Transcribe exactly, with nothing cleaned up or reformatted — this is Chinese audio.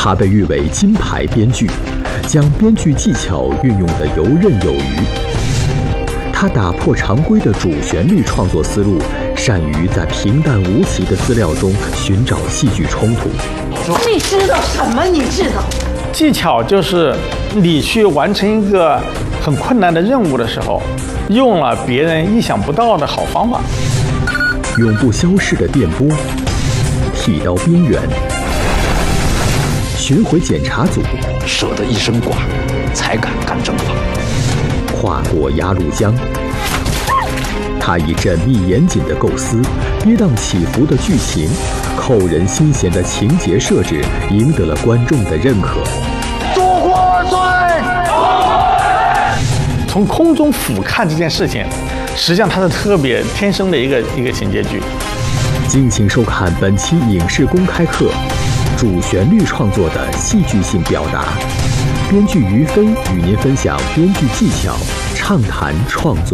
他被誉为金牌编剧，将编剧技巧运用得游刃有余。他打破常规的主旋律创作思路，善于在平淡无奇的资料中寻找戏剧冲突。 你知道什么？你知道？ 技巧就是你去完成一个很困难的任务的时候，用了别人意想不到的好方法。 永不消逝的电波，剃刀边缘，巡回检查组， 舍得一身剐，才敢干正法。 跨过鸭绿江，他以缜密严谨的构思、跌宕起伏的剧情、扣人心弦的情节设置，赢得了观众的认可。 祖国万岁！ 从空中俯瞰这件事情，实际上它是特别天生的一个一个情节剧。 敬请收看本期影视公开课，主旋律创作的戏剧性表达。编剧于飞与您分享编剧技巧，畅谈创作。